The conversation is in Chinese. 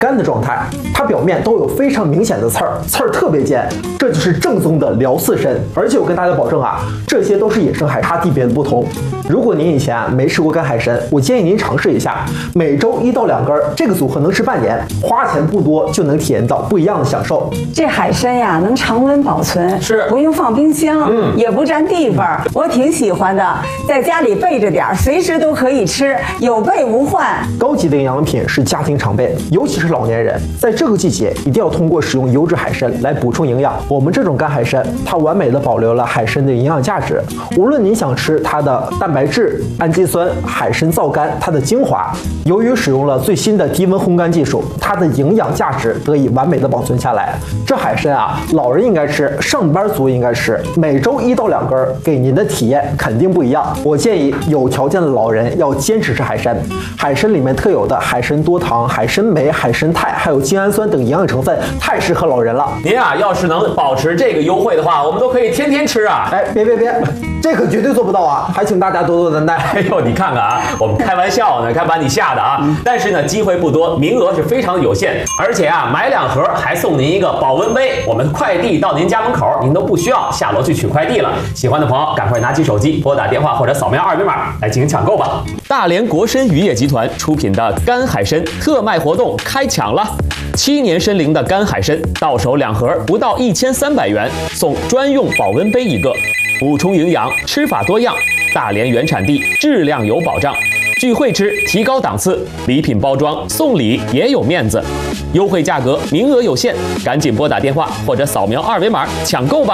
干的状态，它表面都有非常明显的刺儿，刺儿特别尖，这就是正宗的辽刺参。而且我跟大家保证啊，这些都是野生海参，它地别的不同。如果您以前没吃过干海参，我建议您尝试一下，每周1到2根，这个组合能吃半年，花钱不多就能体验到不一样的享受。 这海参呀，能常温保存， 是不用放冰箱，也不占地方，我挺喜欢的，在家里备着点，随时都可以吃，有备无患。 高级的营养品是家庭常备，尤其是老年人，在这个季节一定要通过使用优质海参来补充营养。我们这种干海参，它完美的保留了海参的营养价值。无论您想吃它的蛋白质、氨基酸、海参皂苷它的精华，由于使用了最新的低温烘干技术，它的营养价值得以完美的保存下来。这海参啊，老人应该吃，上班族应该吃，每周1到2根，给您的体验肯定不一样。我建议有条件的老人要坚持吃海参。海参里面特有的海参多糖、海参酶、海参肽，还有精氨酸等营养成分，太适合老人了。 您啊，要是能保持这个优惠的话，我们都可以天天吃啊！ 哎，别，这可绝对做不到啊！还请大家多多担待。 哎呦，你看看啊，我们开玩笑呢，看把你吓的啊！但是呢，机会不多，名额是非常有限，而且啊，买2盒还送您一个保温杯，我们快递到您家门口，您都不需要下楼去取快递了。喜欢的朋友赶快拿起手机拨打电话或者扫描2维码来进行抢购吧。大连国参渔业集团出品的干海参特卖活动开抢了，7年参龄的干海参到手2盒不到1300元，送专用保温杯1个，补充营养，吃法多样，大连原产地，质量有保障。聚会吃，提高档次，礼品包装送礼也有面子，优惠价格，名额有限，赶紧拨打电话或者扫描2维码抢购吧。